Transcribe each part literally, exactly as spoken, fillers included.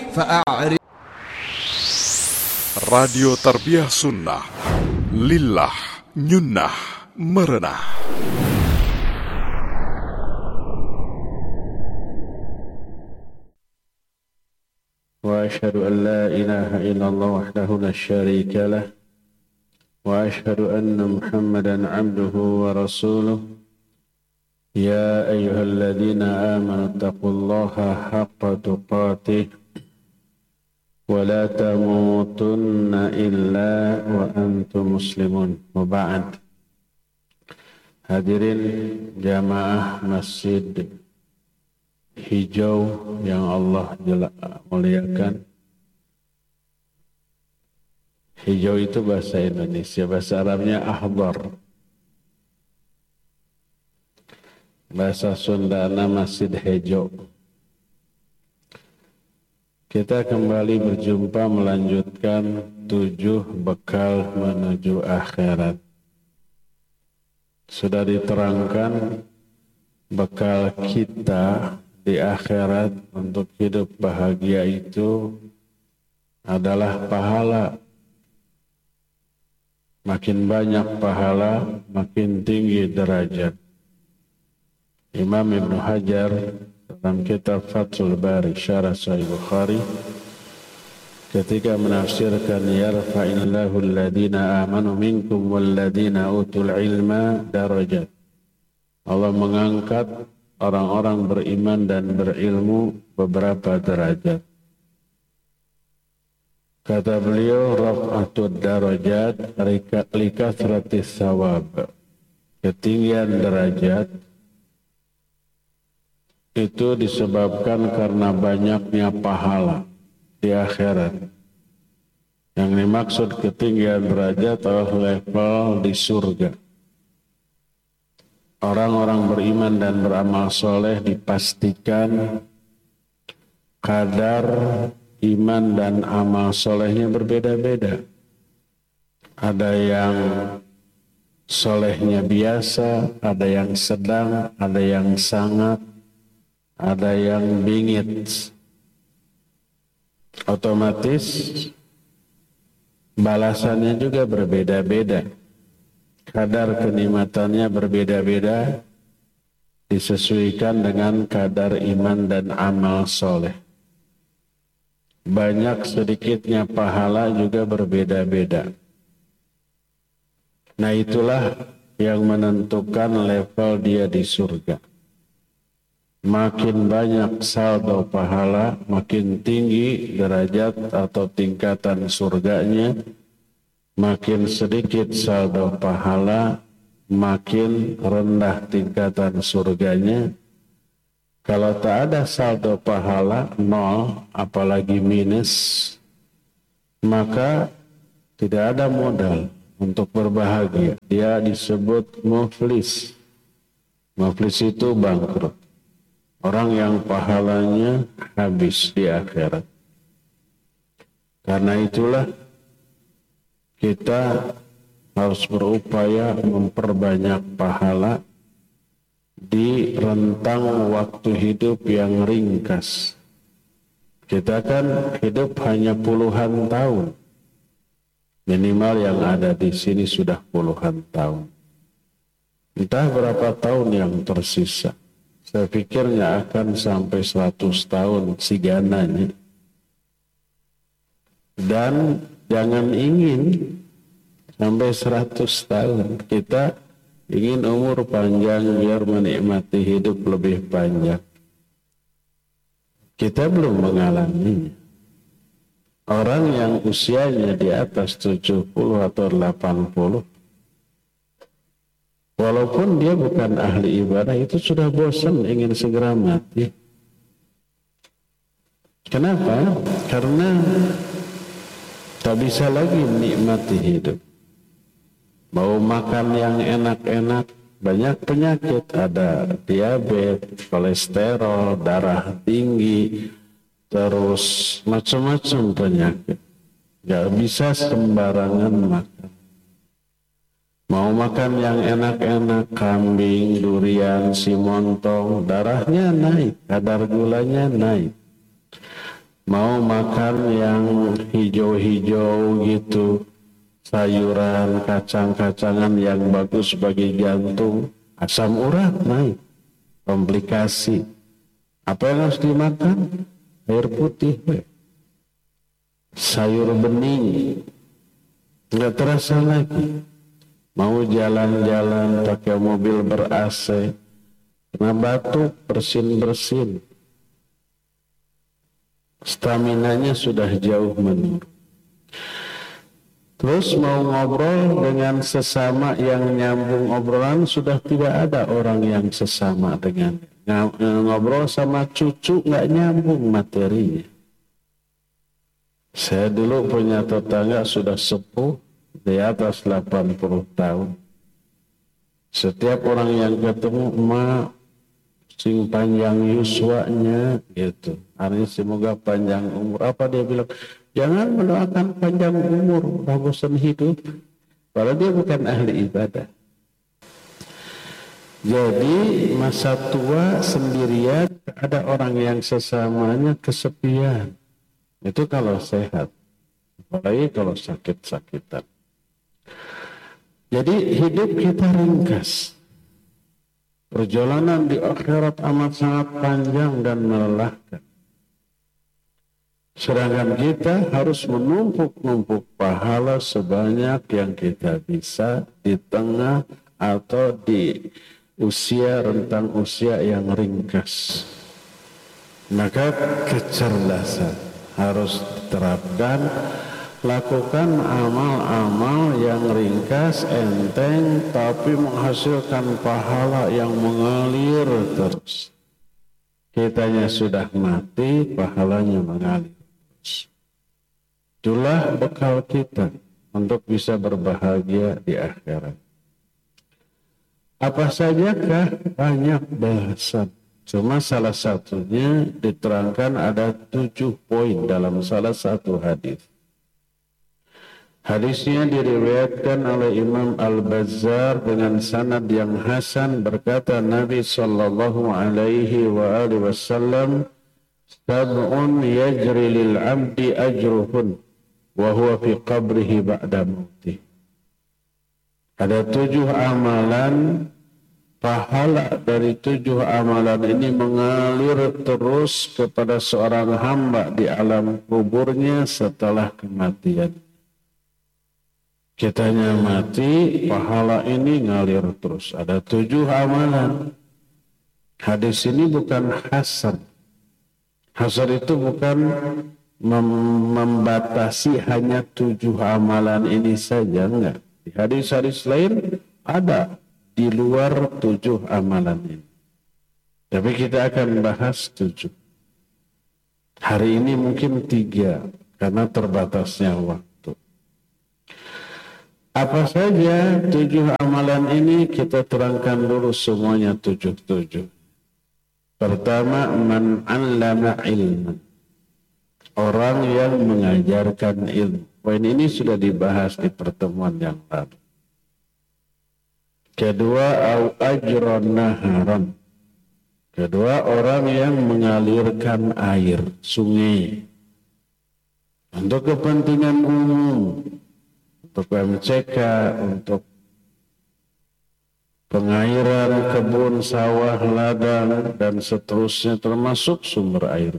فأعرض. Radio Tarbiyah Sunnah, Lillah, Nyunnah, Merenah. وأشهد أن لا إله إلا الله وحده لا شريك له وأشهد أن محمدا عبده ورسوله يا أيها الذين آمنوا اتقوا الله حق تقاته ولا تموتن إلا وأنتم مسلمون. وبعد. Hadirin jamaah Masjid Hijau yang Allah muliakan. Hijau itu bahasa Indonesia, bahasa Arabnya ahdar. Bahasa Sundana Masjid Hijau. Kita kembali berjumpa melanjutkan tujuh bekal menuju akhirat. Sudah diterangkan bekal kita di akhirat untuk hidup bahagia itu adalah pahala. Makin banyak pahala, makin tinggi derajat. Imam Ibnu Hajar dalam kitab Fathul Bari Syarah Sahih Bukhari ketika menafsirkan yarfa'illahu alladhina amanu minkum walladhina utul ilma darajat. Allah mengangkat orang-orang beriman dan berilmu beberapa derajat. Kata beliau, raf'atud darajat likasratis sawab. Ketinggian derajat itu disebabkan karena banyaknya pahala di akhirat. Yang dimaksud ketinggian derajat adalah level di surga. Orang-orang beriman dan beramal soleh dipastikan kadar iman dan amal solehnya berbeda-beda. Ada yang solehnya biasa, ada yang sedang, ada yang sangat, ada yang bingit. Otomatis balasannya juga berbeda-beda. Kadar kenikmatannya berbeda-beda disesuaikan dengan kadar iman dan amal soleh. Banyak sedikitnya pahala juga berbeda-beda. Nah, itulah yang menentukan level dia di surga. Makin banyak saldo pahala, makin tinggi derajat atau tingkatan surganya. Makin sedikit saldo pahala, makin rendah tingkatan surganya. Kalau tak ada saldo pahala, nol, apalagi minus, maka tidak ada modal untuk berbahagia. Dia disebut muflis. Muflis itu bangkrut. Orang yang pahalanya habis di akhirat. Karena itulah kita harus berupaya memperbanyak pahala di rentang waktu hidup yang ringkas. Kita kan hidup hanya puluhan tahun. Minimal yang ada di sini sudah puluhan tahun. Entah berapa tahun yang tersisa. Saya pikirnya akan sampai seratus tahun sigananya. Dan jangan ingin sampai seratus tahun. Kita ingin umur panjang biar menikmati hidup lebih panjang. Kita belum mengalaminya. Orang yang usianya di atas tujuh puluh atau delapan puluh, walaupun dia bukan ahli ibadah, itu sudah bosan ingin segera mati. Kenapa? Karena tak bisa lagi menikmati hidup. Mau makan yang enak-enak, banyak penyakit. Ada diabetes, kolesterol, darah tinggi, terus macam-macam penyakit. Gak bisa sembarangan makan. Mau makan yang enak-enak, kambing, durian, simontong, darahnya naik, kadar gulanya naik. mau makan yang hijau-hijau gitu, sayuran, kacang-kacangan yang bagus bagi jantung, asam urat naik, komplikasi. Apa yang harus dimakan? Air putih, sayur bening, nggak terasa lagi. Mau jalan-jalan pakai mobil ber-A C, kena batuk, bersin-bersin, staminanya sudah jauh menurun. Terus mau ngobrol dengan sesama yang nyambung obrolan, sudah tidak ada orang yang sesama dengan ngobrol sama cucu nggak nyambung materinya. Saya dulu punya tetangga sudah sepuh di atas delapan puluh tahun. Setiap orang yang ketemu, "Ma, sing panjang yuswanya," gitu. Artinya semoga panjang umur. Apa dia bilang? Jangan mendoakan panjang umur, udah bosan hidup. Padahal dia bukan ahli ibadah. Jadi masa tua sendirian, ada orang yang sesamanya kesepian. Itu kalau sehat. Apalagi kalau sakit-sakitan. Jadi hidup kita ringkas. Perjalanan di akhirat amat sangat panjang dan melelahkan. Sedangkan kita harus menumpuk-numpuk pahala sebanyak yang kita bisa di tengah atau di usia rentang usia yang ringkas. Maka kecerdasan harus diterapkan. Lakukan amal-amal yang ringkas, enteng, tapi menghasilkan pahala yang mengalir terus. Kitanya sudah mati, pahalanya mengalir terus. Itulah bekal kita untuk bisa berbahagia di akhirat. Apa sajakah? Banyak bahasan. Cuma salah satunya diterangkan ada tujuh poin dalam salah satu hadis. Hadisnya diriwayatkan oleh Imam Al-Bazzar dengan sanad yang hasan, berkata Nabi sallallahu alaihi wa alihi wasallam, "Sab'un yajri lil 'abdi ajruhun wa huwa fi qabrihi ba'da mautih." Ada tujuh amalan, pahala dari tujuh amalan ini mengalir terus kepada seorang hamba di alam kuburnya setelah kematian. Kitanya mati, pahala ini ngalir terus. Ada tujuh amalan. Hadis ini bukan hasan. Hasan itu bukan mem- membatasi hanya tujuh amalan ini saja, enggak. Di hadis-hadis lain ada di luar tujuh amalan ini. Tapi kita akan bahas tujuh. Hari ini mungkin tiga, karena terbatasnya waktu. Apa saja tujuh amalan ini, kita terangkan dulu semuanya tujuh-tujuh. Pertama, man 'allama ilman. Orang yang mengajarkan ilmu. Poin ini sudah dibahas di pertemuan yang lalu. Kedua, au ajron naharan. Kedua, orang yang mengalirkan air, sungai. Untuk kepentingan umum. Untuk M C K, untuk pengairan kebun, sawah, ladang, dan seterusnya, termasuk sumber air.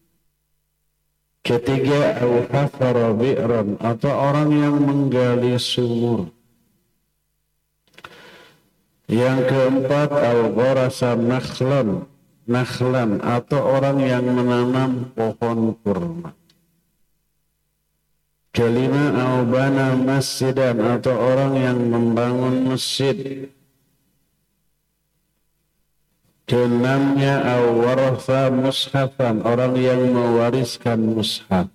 Ketiga, au hafara bi'ran, atau orang yang menggali sumur. Yang keempat, au gharasa nakhlan, nakhlan, atau orang yang menanam pohon kurma. Kelima, au bana masjidan, atau orang yang membangun masjid. Keenamnya, au waratha mushafan, orang yang mewariskan mushaf.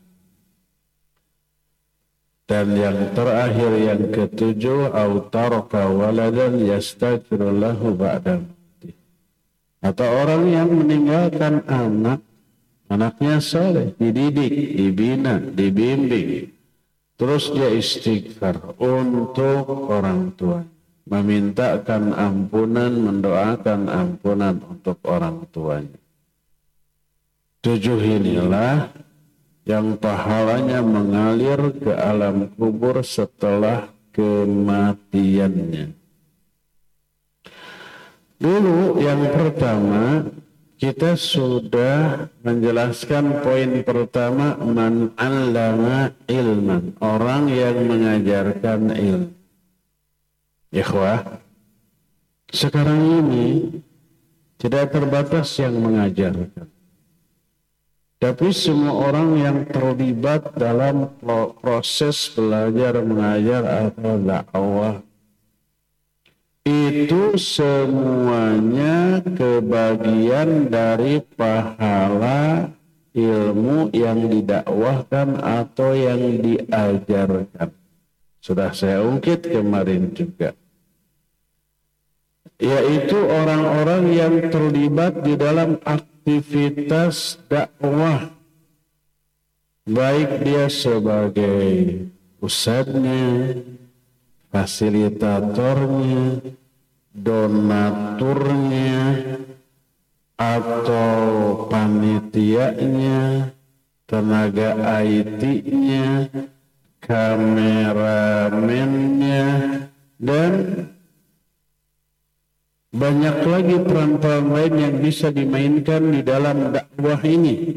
Dan yang terakhir, yang ketujuh, au taraka waladan yastaghfiru lahu ba'da mautih, atau orang yang meninggalkan anak, anaknya soleh, dididik, dibina, dibimbing, terus dia istighfar untuk orang tua, memintakan ampunan, mendoakan ampunan untuk orang tuanya. Tujuh inilah yang pahalanya mengalir ke alam kubur setelah kematiannya. Dulu yang pertama kita sudah menjelaskan poin pertama, man 'allama ilman, orang yang mengajarkan ilmu. Ikhwah, sekarang ini tidak terbatas yang mengajarkan, tapi semua orang yang terlibat dalam proses belajar mengajar atau dakwah itu semuanya kebagian dari pahala ilmu yang didakwahkan atau yang diajarkan. Sudah saya ungkit kemarin juga, yaitu orang-orang yang terlibat di dalam aktivitas dakwah, baik dia sebagai ustadznya, fasilitatornya, donaturnya, atau panitianya, tenaga I T-nya, kameramennya, dan banyak lagi peran-peran lain yang bisa dimainkan di dalam dakwah ini,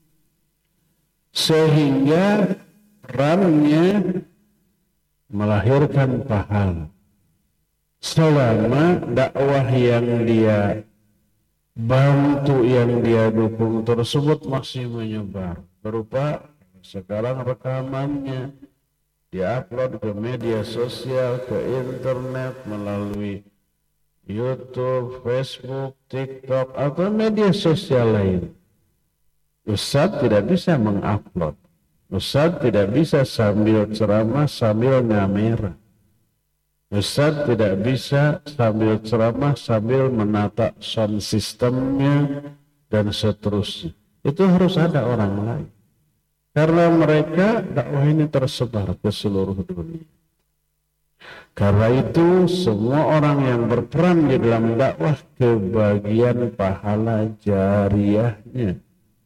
sehingga perannya melahirkan pahala selama dakwah yang dia bantu, yang dia dukung tersebut masih menyebar berupa sekarang rekamannya diupload ke media sosial, ke internet melalui YouTube, Facebook, TikTok atau media sosial lain. Ustadz tidak bisa mengupload, Ustadz tidak bisa sambil ceramah sambil ngamera. Ustadz tidak bisa sambil ceramah sambil menata sound systemnya dan seterusnya. Itu harus ada orang lain. Karena mereka dakwah ini tersebar ke seluruh dunia. Karena itu semua orang yang berperan di dalam dakwah kebagian pahala jariahnya.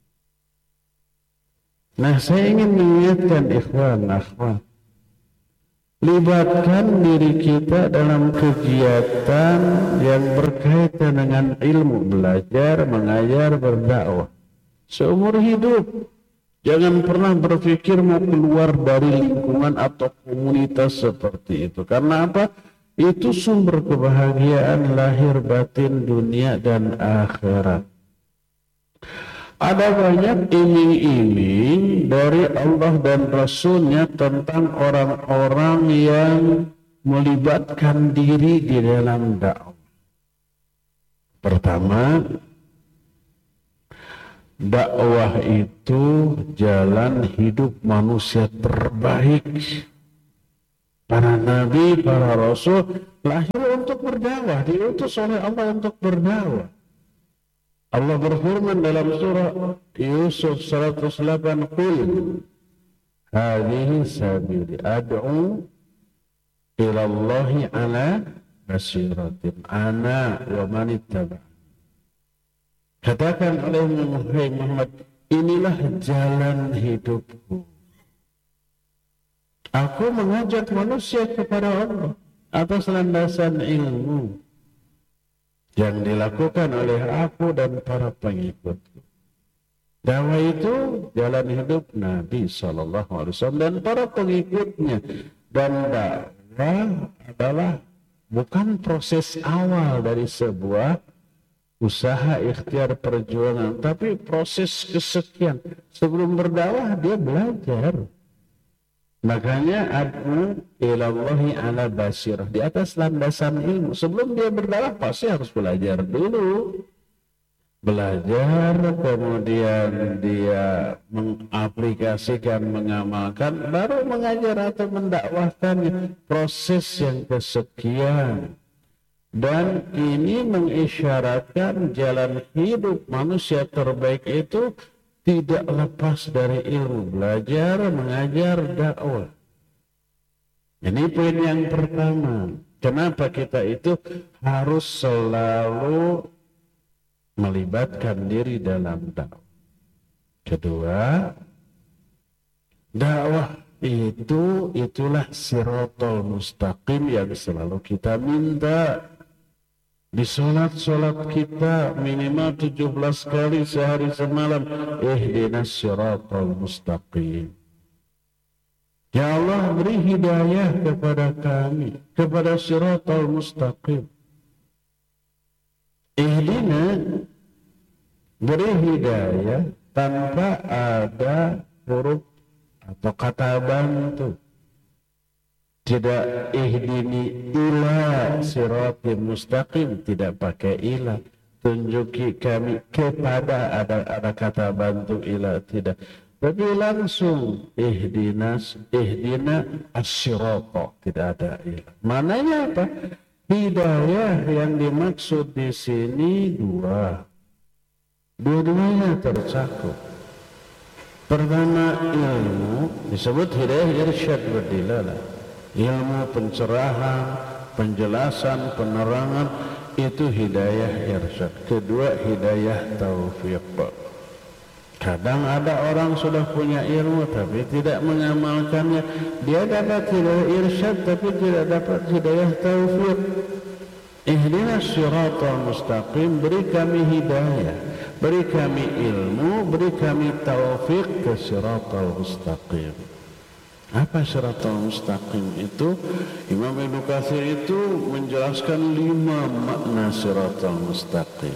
Nah, saya ingin mengingatkan ikhwan, akhwat, libatkan diri kita dalam kegiatan yang berkaitan dengan ilmu, belajar, mengajar, berdakwah seumur hidup. Jangan pernah berpikir mau keluar dari lingkungan atau komunitas seperti itu. Karena apa? Itu sumber kebahagiaan lahir batin dunia dan akhirat. Ada banyak iming-iming dari Allah dan Rasul-Nya tentang orang-orang yang melibatkan diri di dalam dakwah. Pertama, dakwah itu jalan hidup manusia terbaik. Para nabi, para rasul lahir untuk berdakwah, diutus oleh Allah untuk berdakwah. Allah berfirman dalam surah Yusuf seratus delapan, "Qul hadhihi sabili ad'u ila Allahi ala basiratin ana wa man ittaba'ani." Katakan oleh Muhammad, inilah jalan hidupku. Aku mengajak manusia kepada Allah atas landasan ilmu yang dilakukan oleh aku dan para pengikutku. Dakwah itu jalan hidup Nabi shallallahu alaihi wasallam dan para pengikutnya. Dan dakwah adalah bukan proses awal dari sebuah usaha, ikhtiar, perjuangan, tapi proses kesekian. Sebelum berdakwah dia belajar. Makanya ad'u ilallahi ala basirah, di atas landasan ilmu. Sebelum dia berdakwah pasti harus belajar dulu. Belajar, kemudian dia mengaplikasikan, mengamalkan, baru mengajar atau mendakwahkan. Proses yang kesekian. Dan ini mengisyaratkan jalan hidup manusia terbaik itu tidak lepas dari ilmu, belajar, mengajar, dakwah. Ini poin yang pertama. Kenapa kita itu harus selalu melibatkan diri dalam dakwah? Kedua, Dakwah itu itulah siratal mustaqim yang selalu kita minta. Di sholat-sholat kita minimal tujuh belas kali sehari semalam, ihdinas siratal mustaqim. Ya Allah, beri hidayah kepada kami, kepada siratal mustaqim. Ihdina, beri hidayah tanpa ada huruf atau kata bantu. Tidak ihdini ila siratim mustaqim, tidak pakai ila. Tunjuki kami kepada, ada ada kata bantu ila, tidak. Tapi langsung ihdinas, ihdina as-sirata, tidak ada ila. Mananya apa? Hidayah yang dimaksud di sini dua. Dua-duanya tercakup. Pertama, ilmu disebut hidayah irsyad berdilalah. Ilmu pencerahan, penjelasan, penerangan, itu hidayah irsyad. Kedua, hidayah taufiq. Kadang ada orang sudah punya ilmu tapi tidak mengamalkannya. Dia dapat hidayah irsyad tapi tidak dapat hidayah taufiq. Ihdinas siratal mustaqim, beri kami hidayah, beri kami ilmu, beri kami taufiq ke siratal mustaqim. Apa siratal mustaqim itu? Imam Ibnu Katsir itu menjelaskan lima makna siratal mustaqim.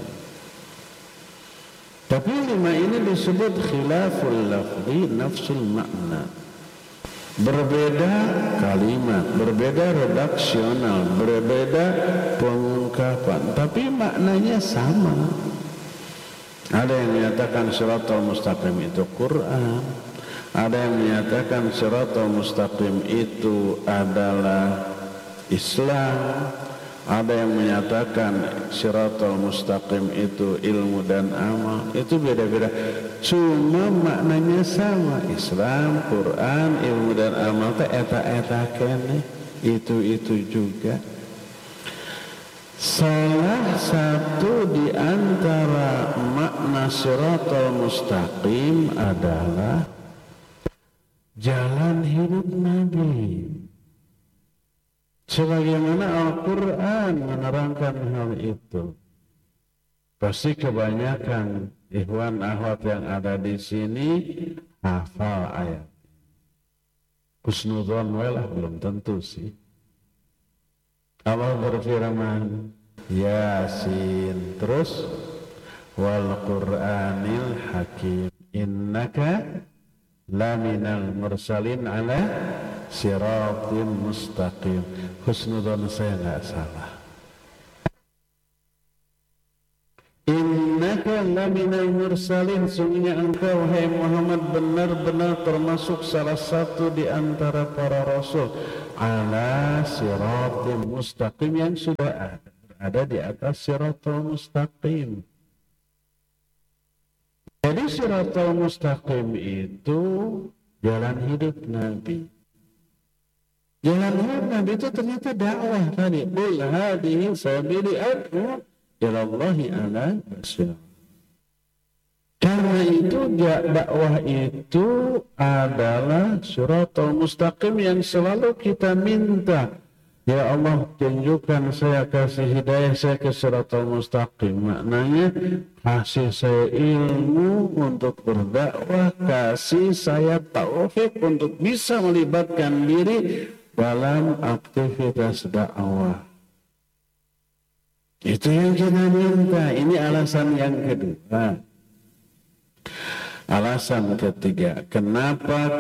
Tapi lima ini disebut khilaful lafzi nafsul makna. Berbeda kalimat, berbeda redaksional, berbeda pengungkapan, tapi maknanya sama. Ada yang menyatakan siratal mustaqim itu Quran. Ada yang menyatakan siratal mustaqim itu adalah Islam. Ada yang menyatakan siratal mustaqim itu ilmu dan amal. Itu beda-beda. Cuma maknanya sama. Islam, Quran, ilmu dan amal itu eta-eta kene. Itu-itu juga. Salah satu di antara makna siratal mustaqim adalah jalan hidup Nabi. Sebagaimana Al-Quran menerangkan hal itu. Pasti kebanyakan ikhwan akhwat yang ada di sini hafal ayat. Husnudzon walah belum tentu sih. Allah berfirman, Yasin, terus wal Qur'anil Hakim, innaka laminal mursalin ala siratim mustaqim. Husnudzon saya nggak salah. Innaka laminal mursalin, sungguhnya engkau wahai Muhammad benar-benar termasuk salah satu di antara para rasul ala siratim mustaqim, yang sudah ada, ada di atas siratul mustaqim. Jadi siratul mustaqim itu jalan hidup Nabi. Jalan hidup Nabi itu ternyata dakwah tadi. Qul hadhihi sabili ad'u ila Allahi ala basirah. Karena itu dakwah itu adalah siratul mustaqim yang selalu kita minta. Ya Allah, tunjukkan saya, kasih hidayah saya ke siratul mustaqim. Maknanya kasih saya ilmu untuk berdakwah, kasih saya taufik untuk bisa melibatkan diri dalam aktivitas dakwah. Itu yang kita minta. Ini alasan yang kedua. Alasan ketiga, kenapa